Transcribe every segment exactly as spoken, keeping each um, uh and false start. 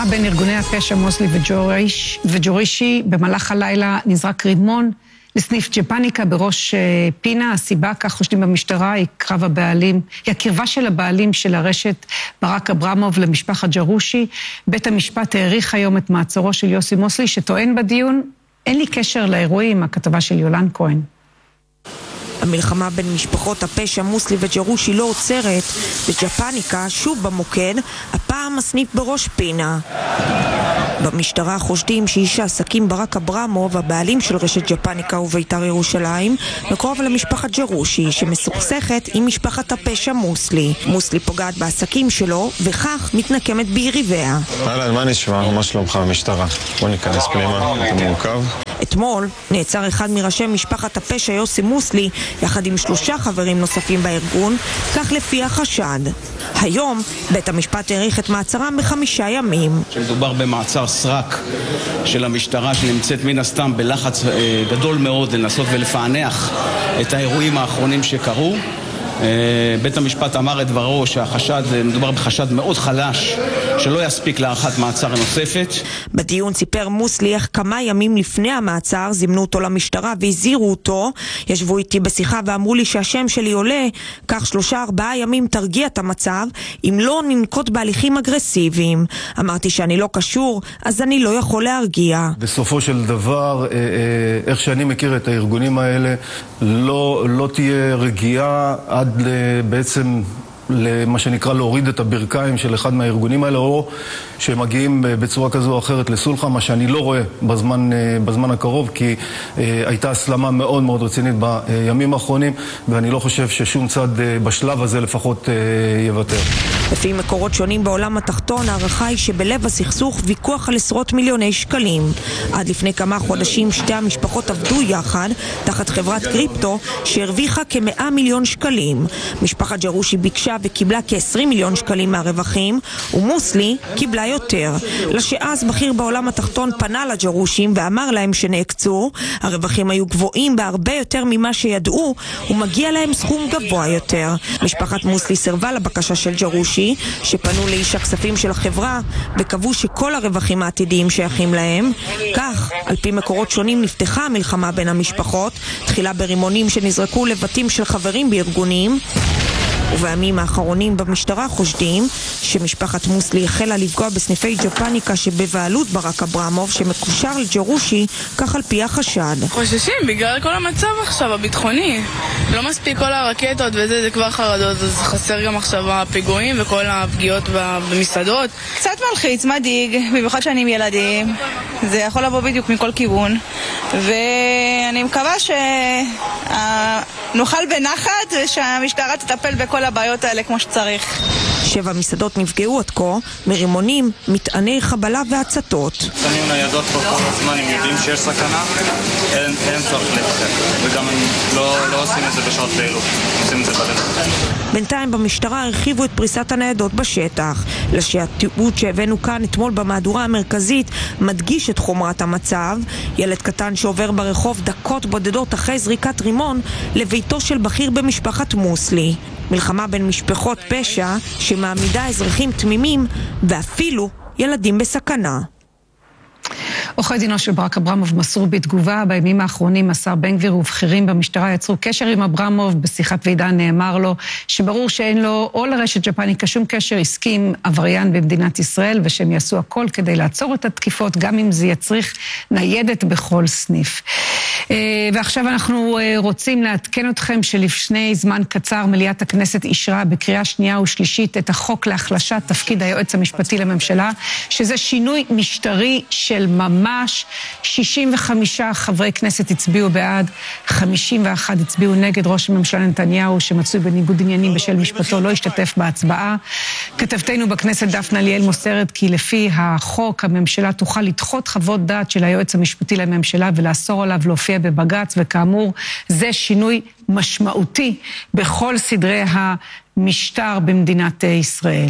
מלחמה בין ארגוני הפשע מוסלי וג'וריש, וג'ורישי. במהלך הלילה נזרק רימון לסניף ג'פניקה בראש פינה. הסיבה, כך חושדים במשטרה, היא קרב הבעלים, היא הקרבה של הבעלים של הרשת ברק אברמוב למשפחת ג'רושי. בית המשפט העריך היום את מעצרו של יוסי מוסלי, שטוען בדיון, אין לי קשר לאירועים, הכתבה של יולן כהן. המלחמה בין משפחות הפשע מוסלי וג'רושי לא עוצרת, בג'פניקה שוב במוקד, הפעם הסניף בראש פינה. במשטרה חושדים שאיש העסקים ברק אברמוב, הבעלים של רשת ג'פניקה וביתר ירושלים, מקרוב למשפחת ג'רושי שמסוכסכת עם משפחת הפשע מוסלי. מוסלי פוגעת בעסקים שלו וכך מתנקמת ביריביה. אהלן, מה נשמע? מה שלומך המשטרה? בוא ניכנס פנימה, אתה מורכב. אתמול נעצר אחד מראשי משפחת הפשע יוסי מוסלי יחד עם שלושה חברים נוספים בארגון, כך לפי החשד. היום בית המשפט העריך את מעצרם בחמישה ימים. שמדובר במעצר סרק של המשטרה שנמצאת מן הסתם בלחץ גדול מאוד לנסות ולפענח את האירועים האחרונים שקרו. בית המשפט אמר את דברו שהחשד, מדובר בחשד מאוד חלש שלא יספיק להארכת מעצר נוספת. בדיון סיפר מוסלי איך כמה ימים לפני המעצר זימנו אותו למשטרה והזהירו אותו. ישבו איתי בשיחה ואמרו לי שהשם שלי עולה, כך שלושה ארבעה ימים תרגיע את המצב אם לא ננקוט בהליכים אגרסיביים. אמרתי שאני לא קשור, אז אני לא יכול להרגיע. בסופו של דבר, איך שאני מכיר את הארגונים האלה, לא, לא תהיה רגיעה עד בעצם למה שנקרא להוריד את הברכיים של אחד מהארגונים האלה, או שמגיעים בצורה כזו או אחרת לסולחה, מה שאני לא רואה בזמן, בזמן הקרוב, כי הייתה הסלמה מאוד מאוד רצינית בימים האחרונים, ואני לא חושב ששום צד בשלב הזה לפחות יוותר. לפי מקורות שונים בעולם התחתון, הערכה היא שבלב הסכסוך ויכוח על עשרות מיליוני שקלים. עד לפני כמה חודשים שתי המשפחות עבדו יחד תחת חברת קריפטו שהרוויחה כמאה מיליון שקלים. משפחת ג'רושי ביקשה וקיבלה כ-עשרים מיליון שקלים מהרווחים, ומוסלי קיבלה יותר. לשאז בכיר בעולם התחתון פנה לג'רושים ואמר להם שנעקצו, הרווחים היו גבוהים בהרבה יותר ממה שידעו, ומגיע להם סכום גבוה יותר. משפחת מוסלי סרבה לבקשה של ג'רושי, שפנו לאיש הכספים של החברה, וקבעו שכל הרווחים העתידיים שייכים להם. כך, על פי מקורות שונים, נפתחה המלחמה בין המשפחות, תחילה ברימונים שנזרקו לבתים של חברים בארגונים, ובימים האחרונים במשטרה חושדים שמשפחת מוסלי החלה לפגוע בסניפי ג'פניקה שבבעלות ברק אברמוב שמקושר לג'רושי, כך על פי החשד. חוששים בגלל כל המצב עכשיו הביטחוני, לא מספיק כל הרקטות וזה, זה כבר חרדות, אז חסר גם עכשיו הפיגועים וכל הפגיעות במסעדות. קצת מלחיץ, מדאיג, במיוחד שאני עם ילדים, זה יכול לבוא בדיוק מכל כיוון, ואני מקווה שנוכל בנחת ושהמשטרה תטפל בכל הבעיות האלה כמו שצריך. שבע מסעדות נפגעו עד כה מרימונים, מטעני חבלה והצתות. שמים ניידות פה כל הזמן, הם יודעים שיש סכנה, אין, אין צורך לפחד, וגם הם לא, לא עושים את זה בשעות פעילות, עושים את זה בדרך. בינתיים במשטרה הרחיבו את פריסת הניידות בשטח, לשהתיעוד שהבאנו כאן אתמול במהדורה המרכזית מדגיש את חומרת המצב. ילד קטן שעובר ברחוב דקות בודדות אחרי זריקת רימון לביתו של בכיר במשפחת מוסלי. מלחמה בין משפחות פשע שמעמידה אזרחים תמימים ואפילו ילדים בסכנה. עורכי דינו של ברק אברמוב מסרו בתגובה, בימים האחרונים השר בן גביר ובכירים במשטרה יצרו קשר עם אברמוב. בשיחת ועידה נאמר לו שברור שאין לו או לרשת ג'פניקה שום קשר עסקי עם עבריין במדינת ישראל, ושהם יעשו הכל כדי לעצור את התקיפות, גם אם זה יצריך ניידת בכל סניף. ועכשיו אנחנו רוצים לעדכן אתכם שלפני זמן קצר מליאת הכנסת אישרה בקריאה שנייה ושלישית את החוק להחלשת תפקיד היועץ המשפטי לממשלה, שזה שינוי משטרי של ממש. שישים וחמישה חברי כנסת הצביעו בעד, חמישים ואחת הצביעו נגד. ראש הממשלה נתניהו, שמצוי בניגוד עניינים בשל משפטו, לא השתתף בהצבעה. כתבתנו בכנסת דפנה ליאל מוסרת כי לפי החוק הממשלה תוכל לדחות חוות דעת של היועץ המשפטי לממשלה ולאסור עליו להופיע בבג"ץ, וכאמור זה שינוי משמעותי בכל סדרי המשטר במדינת ישראל.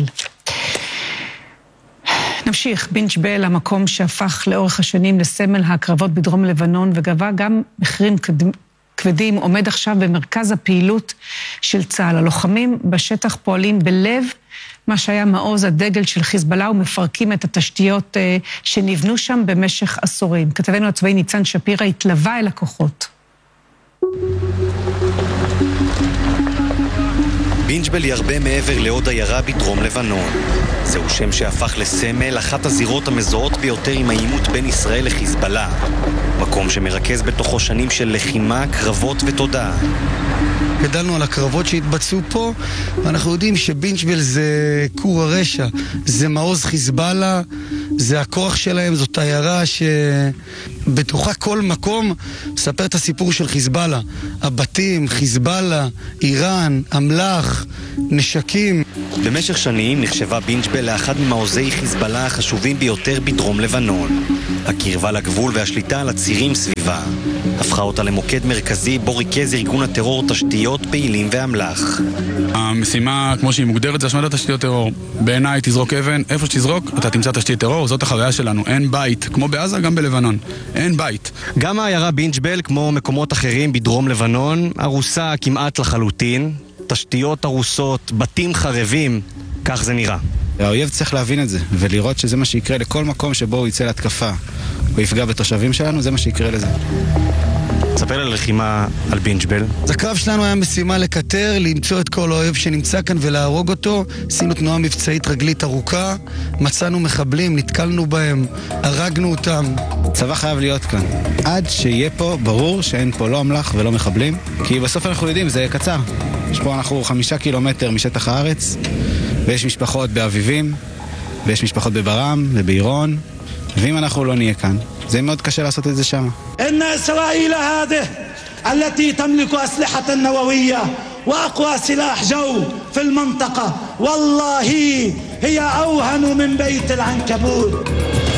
נמשיך. בינג' בל, המקום שהפך לאורך השנים לסמל הקרבות בדרום לבנון וגבה גם מחירים כבדים עומד עכשיו במרכז הפעילות של צה"ל. הלוחמים בשטח פועלים בלב מה שהיה מעוז הדגל של חיזבאללה ומפרקים את התשתיות שנבנו שם במשך עשורים. כתבנו הצבאי ניצן שפירא התלווה אל הכוחות. בינג'בל היא הרבה מעבר לעוד עיירה בדרום לבנון. זהו שם שהפך לסמל, אחת הזירות המזוהות ביותר עם העימות בין ישראל לחיזבאללה. מקום שמרכז בתוכו שנים של לחימה, קרבות ותודעה. גדלנו על הקרבות שהתבצעו פה, ואנחנו יודעים שבינג'בל זה כור הרשע, זה מעוז חיזבאללה, זה הכוח שלהם, זאת עיירה שבתוכה כל מקום מספר את הסיפור של חיזבאללה. הבתים, חיזבאללה, איראן, אמל"ח, נשקים. במשך שנים נחשבה בינג'בל לאחד ממעוזי חיזבאללה החשובים ביותר בדרום לבנון. הקרבה לגבול והשליטה על הצירים סביבה הפכה אותה למוקד מרכזי בו ריכז ארגון הטרור תשתיות, פעילים ואמל"ח. המשימה, כמו שהיא מוגדרת, זה השמדת תשתיות טרור. בעיניי תזרוק אבן, איפה שתזרוק, אתה תמצא תשתית טרור, זאת החוויה שלנו. אין בית, כמו בעזה, גם בלבנון. אין בית. גם העיירה בינג'בל, כמו מקומות אחרים בדרום לבנון, הרוסה כמעט לחלוטין. תשתיות הרוסות, בתים חרבים, כך זה נראה. האויב צריך להבין את זה, ולראות שזה מה שיקרה לכל מקום שבו הוא יצא להתקפה. הוא יפגע בתושבים שלנו, זה מה שיקרה לזה. תספר על לחימה על בינג'בל. אז הקרב שלנו היה משימה לקטר, למצוא את כל האויב שנמצא כאן ולהרוג אותו. עשינו תנועה מבצעית רגלית ארוכה, מצאנו מחבלים, נתקלנו בהם, הרגנו אותם. צבא חייב להיות כאן. עד שיהיה פה ברור שאין פה לא אמל"ח ולא מחבלים, כי בסוף אנחנו יודעים, זה קצר. יש פה אנחנו חמישה קילומטר משטח הארץ, ויש משפחות באביבים, ויש משפחות בברם ובעירון, ואם אנחנו לא נהיה כאן, זה מאוד קשה לעשות את זה שם. إن إسرائيل هذه التي تملك أسلحة نووية وأقوى سلاح جو في المنطقة والله هي أوهن من بيت العنكبوت.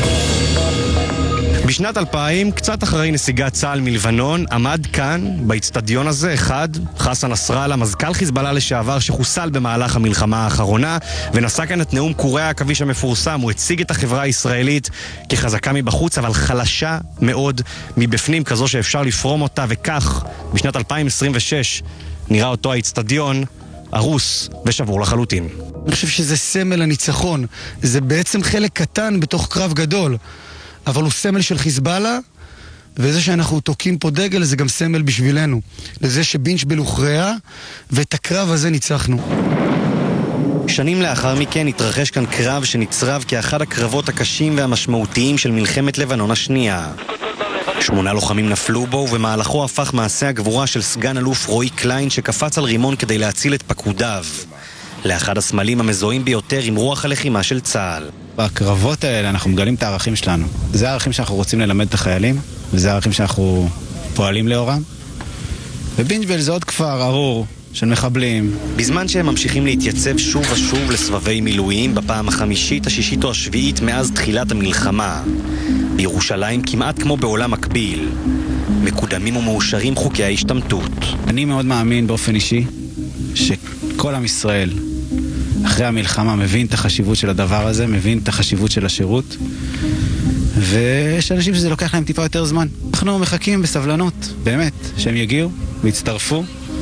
בשנת אלפיים, קצת אחרי נסיגת צה"ל מלבנון, עמד כאן, באצטדיון הזה, אחד, חסן נסראללה, מזכ"ל חיזבאללה לשעבר שחוסל במהלך המלחמה האחרונה, ונשא כאן את נאום קורי העכביש המפורסם. הוא הציג את החברה הישראלית כחזקה מבחוץ, אבל חלשה מאוד מבפנים, כזו שאפשר לפרום אותה, וכך, בשנת אלפיים עשרים ושש, נראה אותו האצטדיון, הרוס ושבור לחלוטין. אני חושב שזה סמל הניצחון. זה בעצם חלק קטן בתוך קרב גדול. אבל הוא סמל של חיזבאללה, וזה שאנחנו תוקעים פה דגל זה גם סמל בשבילנו. לזה שבינג'בל הוכרעה, ואת הקרב הזה ניצחנו. שנים לאחר מכן התרחש כאן קרב שנצרב כאחד הקרבות הקשים והמשמעותיים של מלחמת לבנון השנייה. שמונה לוחמים נפלו בו, ובמהלכו הפך מעשה הגבורה של סגן אלוף רועי קליין שקפץ על רימון כדי להציל את פקודיו. לאחד הסמלים המזוהים ביותר עם רוח הלחימה של צה"ל. בקרבות האלה אנחנו מגלים את הערכים שלנו. זה הערכים שאנחנו רוצים ללמד את החיילים, וזה הערכים שאנחנו פועלים לאורם. ובינג'בל זה עוד כפר ארור של מחבלים. בזמן שהם ממשיכים להתייצב שוב ושוב לסבבי מילואים בפעם החמישית, השישית או השביעית מאז תחילת המלחמה, בירושלים כמעט כמו בעולם מקביל, מקודמים ומאושרים חוקי ההשתמטות. אני מאוד מאמין באופן אישי שכל עם ישראל אחרי המלחמה מבין את החשיבות של הדבר הזה, מבין את החשיבות של השירות, ויש אנשים שזה לוקח להם טיפה יותר זמן. אנחנו מחכים בסבלנות, באמת, שהם יגיעו ויצטרפו,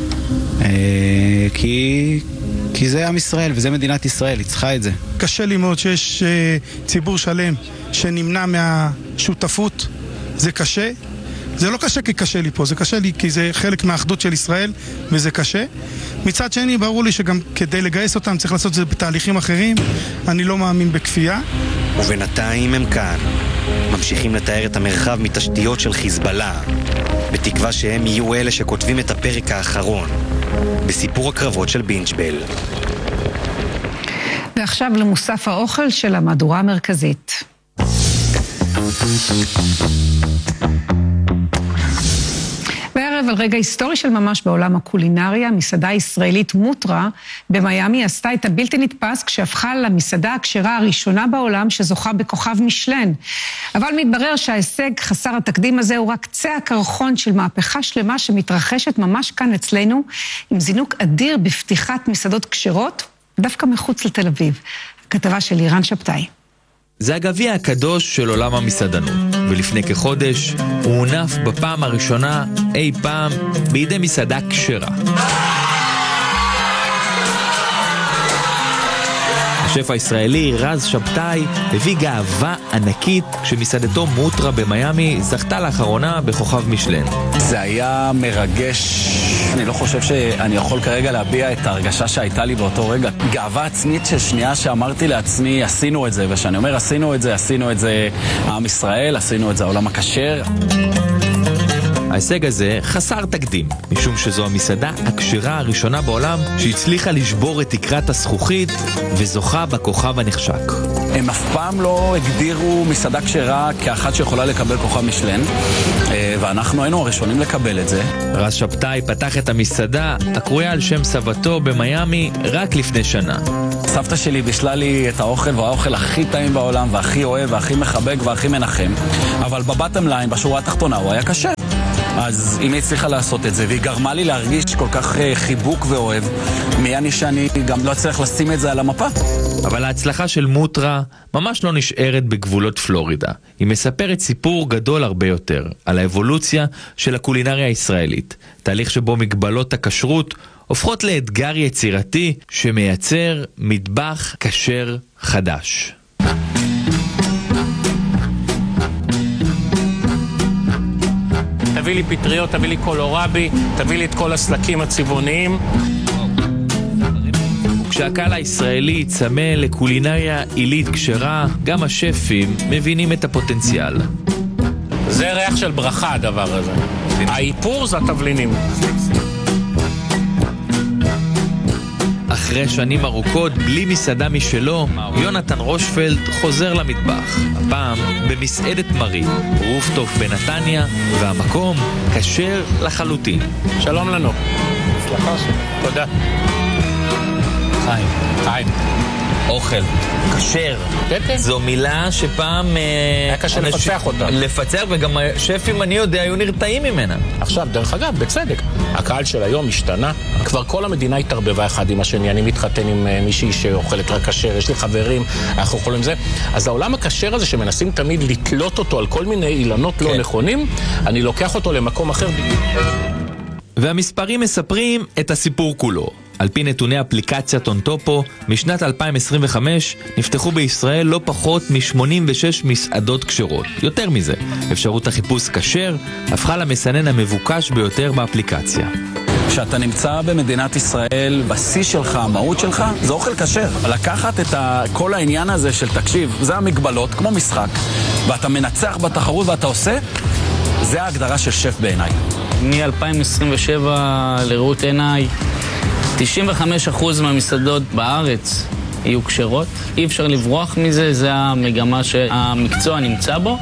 כי, כי זה עם ישראל וזה מדינת ישראל, היא צריכה את זה. קשה לי מאוד שיש ציבור שלם שנמנע מהשותפות, זה קשה. זה לא קשה כי קשה לי פה, זה קשה לי כי זה חלק מהאחדות של ישראל וזה קשה. מצד שני, ברור לי שגם כדי לגייס אותם צריך לעשות את זה בתהליכים אחרים. אני לא מאמין בכפייה. ובינתיים הם כאן, ממשיכים לתאר את המרחב מתשתיות של חיזבאללה, בתקווה שהם יהיו אלה שכותבים את הפרק האחרון בסיפור הקרבות של בינג'בל. ועכשיו למוסף האוכל של המהדורה המרכזית. בערב על רגע היסטורי של ממש בעולם הקולינריה, מסעדה ישראלית מוטרה במיימי עשתה את הבלתי נתפס כשהפכה למסעדה הכשרה הראשונה בעולם שזוכה בכוכב משלן. אבל מתברר שההישג חסר התקדים הזה הוא רק קצה הקרחון של מהפכה שלמה שמתרחשת ממש כאן אצלנו, עם זינוק אדיר בפתיחת מסעדות כשרות, דווקא מחוץ לתל אביב. כתבה של לירן שבתאי. זה הגביע הקדוש של עולם המסעדנות. ולפני כחודש הוא הונף בפעם הראשונה אי פעם בידי מסעדה כשרה. השף הישראלי רז שבתאי הביא גאווה ענקית כשמסעדתו מוטרה במיימי זכתה לאחרונה בכוכב משלן. זה היה מרגש. אני לא חושב שאני יכול כרגע להביע את ההרגשה שהייתה לי באותו רגע. גאווה עצמית של שנייה שאמרתי לעצמי, עשינו את זה, ושאני אומר עשינו את זה, עשינו את זה עם ישראל, עשינו את זה העולם הכשר. ההישג הזה חסר תקדים, משום שזו המסעדה הכשרה הראשונה בעולם שהצליחה לשבור את תקרת הזכוכית וזוכה בכוכב הנחשק. הם אף פעם לא הגדירו מסעדה כשרה כאחת שיכולה לקבל כוכב משלן, ואנחנו היינו הראשונים לקבל את זה. רז שבתאי פתח את המסעדה הקרויה על שם סבתו במיימי רק לפני שנה. סבתא שלי בישלה לי את האוכל, והאוכל הכי טעים בעולם, והכי אוהב, והכי מחבק, והכי מנחם. אבל בבטם ליין, בשורה התחתונה, הוא היה קשה. אז אם היא הצליחה לעשות את זה, והיא גרמה לי להרגיש כל כך חיבוק ואוהב, מי אני שאני גם לא אצליח לשים את זה על המפה. אבל ההצלחה של מוטרה ממש לא נשארת בגבולות פלורידה. היא מספרת סיפור גדול הרבה יותר, על האבולוציה של הקולינריה הישראלית. תהליך שבו מגבלות הכשרות הופכות לאתגר יצירתי שמייצר מטבח כשר חדש. תביא לי פטריות, תביא לי קולורבי, תביא לי את כל הסלקים הצבעוניים. כשהקהל הישראלי צמא לקולינריה עילית כשרה, גם השפים מבינים את הפוטנציאל. זה ריח של ברכה הדבר הזה. האיפור זה התבלינים. אחרי שנים ארוכות, בלי מסעדה משלו, יונתן רושפלד חוזר למטבח. הפעם במסעדת מרי, רופטופ בנתניה, והמקום כשר לחלוטין. שלום לנו. סליחה שלי. תודה. חיים. חיים. אוכל. כשר. זו מילה שפעם... היה קשה לפצח אותה. לפצח, וגם השפים, אני יודע, היו נרתעים ממנה. עכשיו, דרך אגב, בצדק. הקהל של היום השתנה. כבר כל המדינה התערבבה אחד עם השני. אני מתחתן עם מישהי שאוכלת רק כשר. יש לי חברים, אנחנו אוכלים זה. אז העולם הכשר הזה שמנסים תמיד לתלות אותו על כל מיני אילנות לא נכונים, אני לוקח אותו למקום אחר. והמספרים מספרים את הסיפור כולו. על פי נתוני אפליקציית אונטופו, משנת אלפיים עשרים וחמש נפתחו בישראל לא פחות מ-שמונים ושש מסעדות כשרות. יותר מזה, אפשרות החיפוש כשר הפכה למסנן המבוקש ביותר באפליקציה. כשאתה נמצא במדינת ישראל, בשיא שלך, המהות שלך, זה אוכל כשר. לקחת את כל העניין הזה של תקשיב, זה המגבלות, כמו משחק, ואתה מנצח בתחרות ואתה עושה, זה ההגדרה של שף בעיניי. מ-אלפיים עשרים ושבע לראות עיניי, תשעים וחמישה אחוז מהמסעדות בארץ יהיו כשרות. אי אפשר לברוח מזה, זה המגמה שהמקצוע נמצא בו.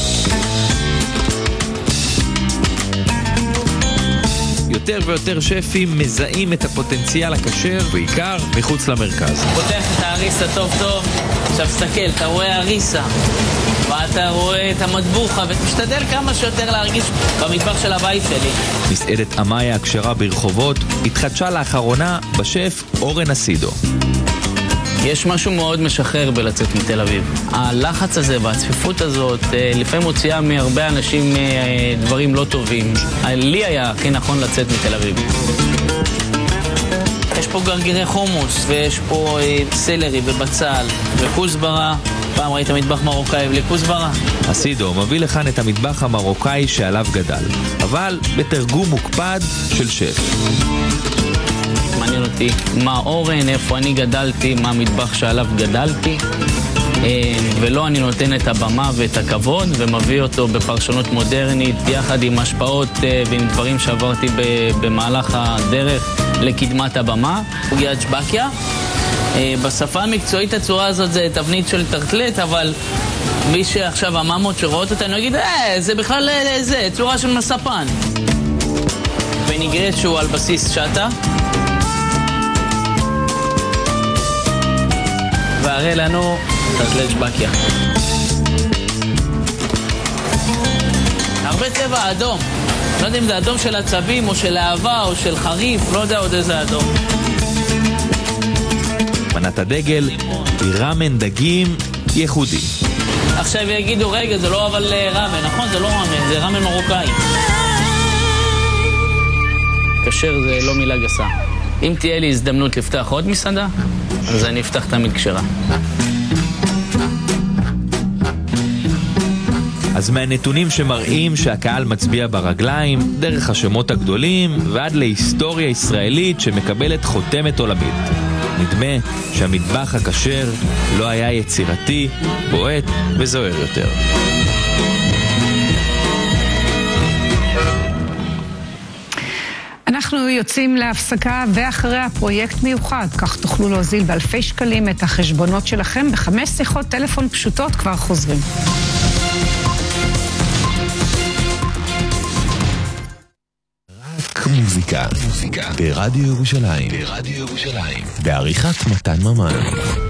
יותר ויותר שפים מזהים את הפוטנציאל הכשר, בעיקר מחוץ למרכז. פותח את האריסה טוב טוב, עכשיו סתכל, אתה רואה האריסה, ואתה רואה את המטבוחה, ותשתדל כמה שיותר להרגיש במטבח של הבית שלי. מסעדת אמאיה הכשרה ברחובות התחדשה לאחרונה בשף אורן אסידו. יש משהו מאוד משחרר בלצאת מתל אביב. הלחץ הזה והצפיפות הזאת לפעמים מוציאה מהרבה אנשים דברים לא טובים. לי היה הכי נכון לצאת מתל אביב. יש פה גרגירי חומוס, ויש פה סלרי ובצל וכוסברה. פעם ראית מטבח מרוקאי בלי כוסברה? אסידו מביא לכאן את המטבח המרוקאי שעליו גדל, אבל בתרגום מוקפד של שף. מעניין אותי מה אורן, איפה אני גדלתי, מה המטבח שעליו גדלתי, ולא אני נותן את הבמה ואת הכבוד ומביא אותו בפרשנות מודרנית יחד עם השפעות ועם דברים שעברתי במהלך הדרך לקדמת הבמה. אוגיית שבקיה. בשפה המקצועית הצורה הזאת זה תבנית של טרטלט, אבל מי שעכשיו הממות שרואות אותנו יגיד, אה, זה בכלל זה, צורה של מספן. ונגרס שהוא על בסיס שטה. והרי לנו טרטלט שבקיה. הרבה צבע אדום. לא יודע אם זה אדום של עצבים או של אהבה או של חריף, לא יודע עוד איזה אדום. מנת הדגל היא רמן דגים ייחודי. עכשיו יגידו, רגע, זה לא אבל רמן, נכון? זה לא רמן, זה רמן מרוקאי. כשר זה לא מילה גסה. אם תהיה לי הזדמנות לפתח עוד מסעדה, אז אני אפתח תמיד כשרה. אז מהנתונים שמראים שהקהל מצביע ברגליים, דרך השמות הגדולים ועד להיסטוריה ישראלית שמקבלת חותמת עולמית. נדמה שהמטבח הכשר לא היה יצירתי, בועט וזוהר יותר. אנחנו יוצאים להפסקה ואחרי הפרויקט מיוחד, כך תוכלו להוזיל באלפי שקלים את החשבונות שלכם בחמש שיחות טלפון פשוטות. כבר חוזרים. רק מוזיקה, מוזיקה ברדיו ירושלים, ברדיו ירושלים, בעריכת מתן ממן.